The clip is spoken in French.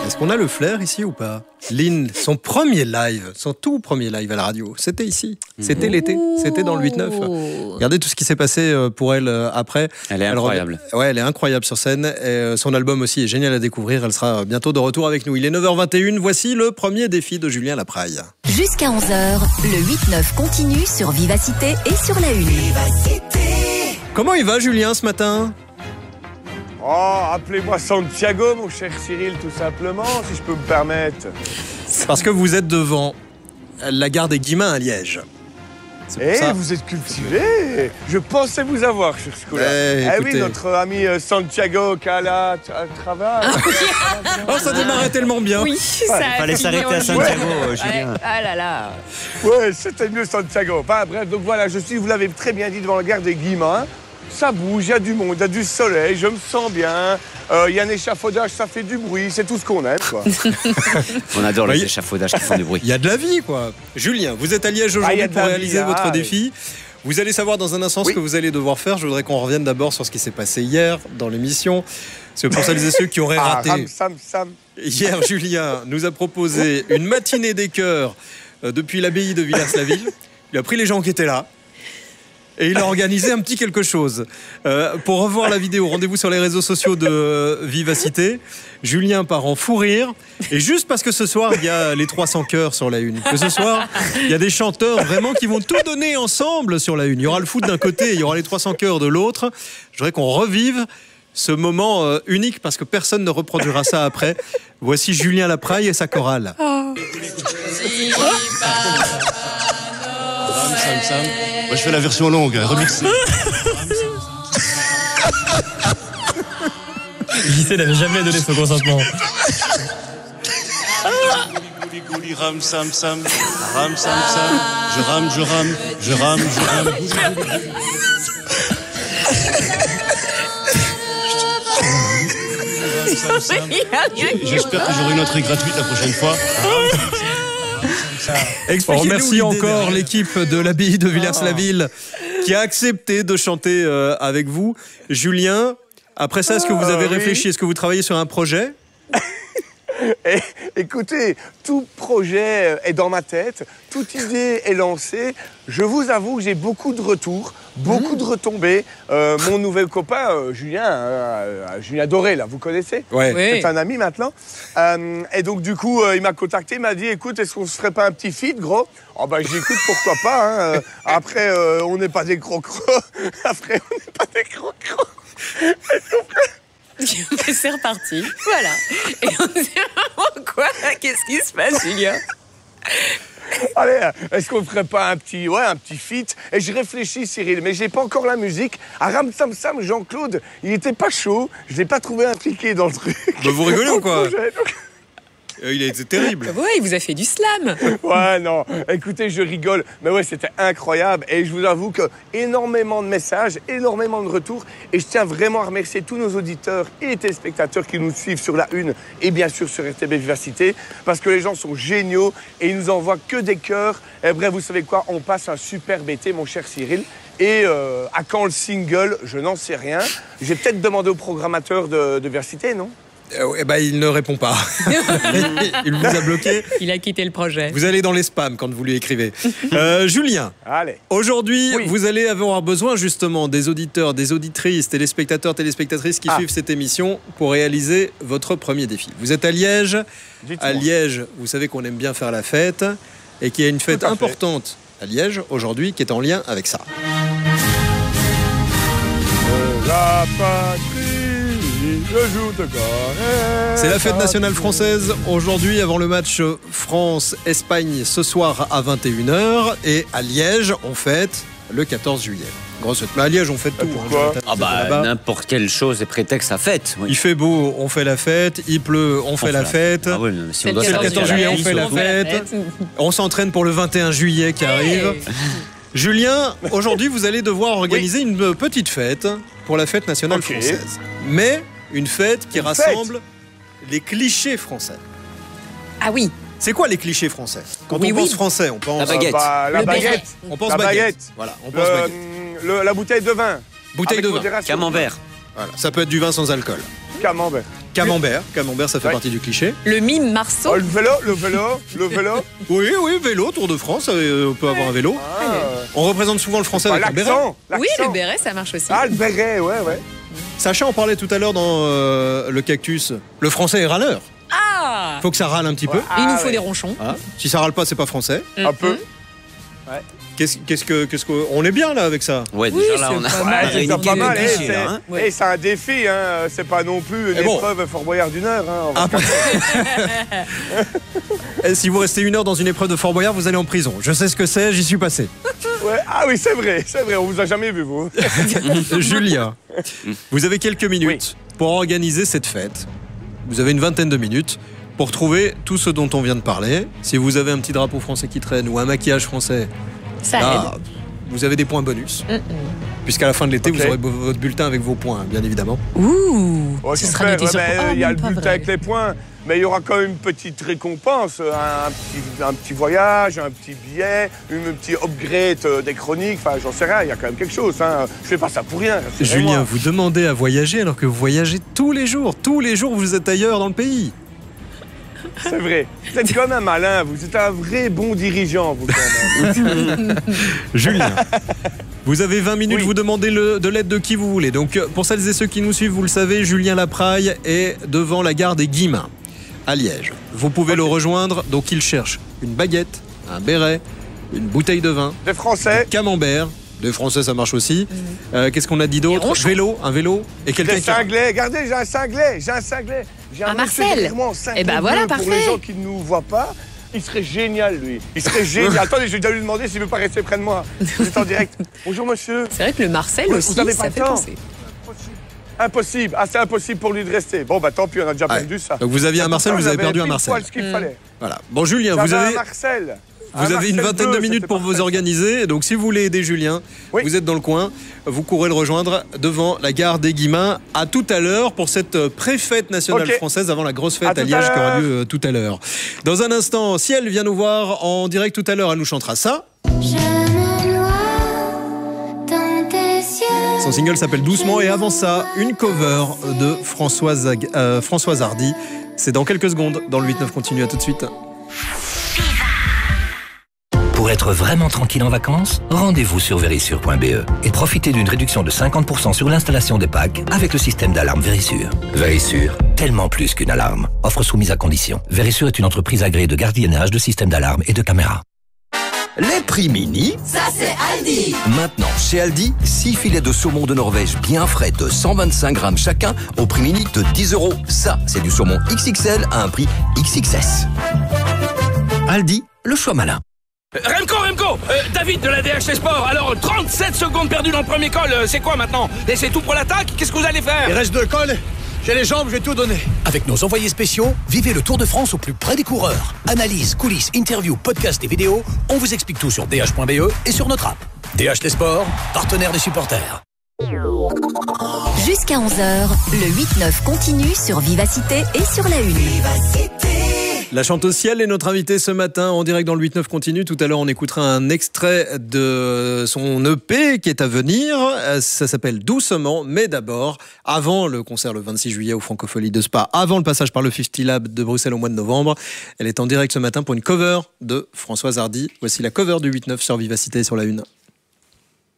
Est-ce qu'on a le flair ici ou pas? Lynn, son premier live, son tout premier live à la radio, c'était ici. C'était l'été, c'était dans le 8-9. Regardez tout ce qui s'est passé pour elle après. Elle est incroyable. Ouais, elle est incroyable sur scène. Et son album aussi est génial à découvrir. Elle sera bientôt de retour avec nous. Il est 9h21. Voici le premier défi de Julien Lapraille. Jusqu'à 11h, le 8-9 continue sur Vivacité et sur la Une. Comment il va, Julien, ce matin? Oh, appelez-moi Santiago, mon cher Cyril, tout simplement, si je peux me permettre. Parce que vous êtes devant la gare des Guillemins à Liège. Eh, vous êtes cultivé. Je pensais vous avoir sur ce coup-là. Écoutez. Oui, notre ami Santiago Cala travaille. Oh, ça démarrait tellement bien. Oui, ça Fallait s'arrêter à Santiago, Julien. Ouais. Ah là là. Ouais, c'était mieux Santiago. Enfin, bref, donc voilà, vous l'avez très bien dit, devant la gare des Guillemins. Ça bouge, il y a du monde, il y a du soleil, je me sens bien. Il y a un échafaudage, ça fait du bruit, c'est tout ce qu'on aime, quoi. On adore les échafaudages qui font du bruit. Il y a de la vie, quoi. Julien, vous êtes à Liège aujourd'hui pour réaliser votre défi. Vous allez savoir dans un instant ce que vous allez devoir faire. Je voudrais qu'on revienne d'abord sur ce qui s'est passé hier dans l'émission. C'est pour celles et ceux qui auraient raté. Hier, Julien nous a proposé une matinée des chœurs depuis l'abbaye de Villers-la-Ville. Il a pris les gens qui étaient là. Et il a organisé un petit quelque chose. Pour revoir la vidéo, rendez-vous sur les réseaux sociaux de Vivacité. Julien part en fou rire. Et juste parce que ce soir, il y a les 300 chœurs sur la Une. Que ce soir, il y a des chanteurs vraiment qui vont tout donner ensemble sur la Une. Il y aura le foot d'un côté et il y aura les 300 chœurs de l'autre. Je voudrais qu'on revive ce moment unique parce que personne ne reproduira ça après. Voici Julien Lapraille et sa chorale. Moi, je fais la version longue, remixée. JC n'avait jamais donné son consentement. Ram sam sam, ram sam sam, je rame, je rame, je rame, je rame. J'espère que j'aurai une entrée gratuite la prochaine fois. On remercie encore l'équipe de l'abbaye de Villers-la-Ville qui a accepté de chanter avec vous. Julien, après ça, est-ce que vous avez réfléchi? Est-ce que vous travaillez sur un projet? Écoutez, tout projet est dans ma tête, toute idée est lancée. Je vous avoue que j'ai beaucoup de retours, beaucoup de retombées. Mon nouvel copain, Julien Doré, là, vous connaissez? Ouais. C'est un ami maintenant. Et donc, du coup, il m'a contacté, il m'a dit, écoute, est-ce qu'on se ferait pas un petit feat, gros? Oh, ben, j'écoute, pourquoi pas, hein. Après, on n'est pas des crocros. Après, on n'est pas des crocros. C'est reparti, voilà. Et on se dit vraiment quoi? Qu'est-ce qui se passe, Julien? Allez, est-ce qu'on ne ferait pas un petit feat? Et je réfléchis, Cyril, mais j'ai pas encore la musique. À Ram Sam Sam, Jean-Claude, il était pas chaud. Je l'ai pas trouvé impliqué dans le truc. Bah vous rigolez ou quoi? Il a été terrible. Ouais, il vous a fait du slam. Ouais, non, écoutez, je rigole. Mais ouais, c'était incroyable. Et je vous avoue que énormément de messages, énormément de retours. Et je tiens vraiment à remercier tous nos auditeurs et téléspectateurs qui nous suivent sur la Une et bien sûr sur RTB Vivacité. Parce que les gens sont géniaux et ils nous envoient que des cœurs. Et bref, vous savez quoi? On passe un superbe été, mon cher Cyril. Et à quand le single? Je n'en sais rien. J'ai peut-être demandé au programmateur de Vivacité, non? Il ne répond pas. Il vous a bloqué. Il a quitté le projet. Vous allez dans les spams quand vous lui écrivez. Julien, aujourd'hui, vous allez avoir besoin justement des auditeurs, des auditrices, téléspectateurs, téléspectatrices qui suivent cette émission pour réaliser votre premier défi. Vous êtes à Liège. À Liège, vous savez qu'on aime bien faire la fête et qu'il y a une fête importante à Liège aujourd'hui qui est en lien avec ça. La patrie. C'est la fête nationale française aujourd'hui avant le match France-Espagne ce soir à 21h. Et à Liège, on fête le 14 juillet. Grosse fête. Mais à Liège, on fête tout. N'importe quelle chose est prétexte à fête. Oui. Il fait beau, on fait la fête. Il pleut, on fait la fête. Ah oui, si on doit c'est le 14 juillet, on fait la fête. On s'entraîne pour le 21 juillet qui arrive. Julien, aujourd'hui, vous allez devoir organiser une petite fête pour la fête nationale française. Mais une fête qui rassemble les clichés français. Ah oui. C'est quoi les clichés français? Quand on pense français, on pense... La baguette. La baguette. On pense baguette. Voilà, on pense baguette. La bouteille de vin. Bouteille de vin. Modération. Camembert. Voilà, ça peut être du vin sans alcool. Camembert. Camembert, ça fait partie du cliché. Le mime Marceau. Oh, le vélo. Oui, vélo, Tour de France, on peut avoir un vélo. On représente souvent le français avec un béret. Oui, le béret, ça marche aussi. Ah, le béret, ouais. Sacha en parlait tout à l'heure dans le cactus. Le français est râleur. Ah. Faut que ça râle un petit peu. Il nous faut des ronchons. Ah. Si ça râle pas, c'est pas français. Un peu. Ouais. Qu'est-ce que on est bien là avec ça? Ouais, déjà là on a c'est pas mal. hein. C'est un défi, hein. C'est pas non plus une épreuve Fort Boyard d'1 heure. Hein. Si vous restez 1 heure dans une épreuve de Fort Boyard, vous allez en prison. Je sais ce que c'est, j'y suis passé. Ouais. Ah oui, c'est vrai. On vous a jamais vu, vous. Julia, vous avez quelques minutes pour organiser cette fête. Vous avez une vingtaine de minutes pour trouver tout ce dont on vient de parler. Si vous avez un petit drapeau français qui traîne ou un maquillage français, ça aide. Vous avez des points bonus. Puisqu'à la fin de l'été, vous aurez votre bulletin avec vos points, bien évidemment. Ouh, ce sera noté sur... Il y a le bulletin avec les points, mais il y aura quand même une petite récompense, un petit voyage, un petit billet, un petit upgrade des chroniques, enfin j'en sais rien, il y a quand même quelque chose. Hein. Je fais pas ça pour rien. Julien, vous demandez à voyager alors que vous voyagez tous les jours. Tous les jours, vous êtes ailleurs dans le pays. C'est vrai. Vous êtes comme un malin, vous êtes un vrai bon dirigeant, vous quand même. Julien, vous avez 20 minutes, vous demandez de l'aide de qui vous voulez. Donc pour celles et ceux qui nous suivent, vous le savez, Julien Lapraille est devant la gare des Guillemins, à Liège. Vous pouvez le rejoindre, donc il cherche une baguette, un béret, une bouteille de vin, des Français, un camembert. Des Français, ça marche aussi. Qu'est-ce qu'on a dit d'autre? Un vélo et quelqu'un qui... cinglés. Regardez, j'ai un cinglé. J'ai un Marcel. Et ben voilà, parfait. Pour les gens qui ne nous voient pas, il serait génial, lui. Il serait génial. Attendez, je vais déjà lui demander s'il veut pas rester près de moi. Vous êtes en direct. Bonjour, monsieur. C'est vrai que le Marcel aussi, ça fait penser. Impossible. Ah, c'est impossible pour lui de rester. Bon, bah tant pis, on a déjà perdu ça. Donc vous aviez un Marcel, vous avez perdu un Marcel. Ce qu'il fallait. Voilà. Bon, Julien, vous avez... un Marcel. Vous avez une vingtaine de minutes pour vous organiser. Donc, si vous voulez aider Julien, vous êtes dans le coin, vous courez le rejoindre devant la gare des Guillemins. À tout à l'heure pour cette pré-fête nationale française avant la grosse fête à Liège qui aura lieu tout à l'heure. Dans un instant, si elle vient nous voir en direct tout à l'heure, elle nous chantera ça. Son single s'appelle Doucement et avant ça, une cover de Françoise Hardy. C'est dans quelques secondes dans le 8-9 continue. À tout de suite. Pour être vraiment tranquille en vacances, rendez-vous sur Verisure.be et profitez d'une réduction de 50% sur l'installation des packs avec le système d'alarme Verisure. Verisure, tellement plus qu'une alarme. Offre soumise à condition. Verisure est une entreprise agréée de gardiennage, de systèmes d'alarme et de caméras. Les prix mini, ça c'est Aldi. Maintenant, chez Aldi, 6 filets de saumon de Norvège bien frais de 125 grammes chacun au prix mini de 10 €. Ça, c'est du saumon XXL à un prix XXS. Aldi, le choix malin. Remco, David de la DHT Sport. Alors, 37 secondes perdues dans le premier col, c'est quoi maintenant? Et c'est tout pour l'attaque? Qu'est-ce que vous allez faire? Il reste 2 cols, j'ai les jambes, je vais tout donner. Avec nos envoyés spéciaux, vivez le Tour de France au plus près des coureurs. Analyse, coulisses, interviews, podcasts et vidéos, on vous explique tout sur dh.be et sur notre app. DHT Sport, partenaire des supporters. Jusqu'à 11h, le 8-9 continue sur Vivacité et sur la Une. La chanteuse Ciel est notre invitée ce matin en direct dans le 8-9 continue. Tout à l'heure, on écoutera un extrait de son EP qui est à venir. Ça s'appelle Doucement, mais d'abord, avant le concert le 26 juillet au Francofolie de Spa, avant le passage par le 50 Lab de Bruxelles au mois de novembre, elle est en direct ce matin pour une cover de Françoise Hardy. Voici la cover du 8-9 sur Vivacité et sur la Une.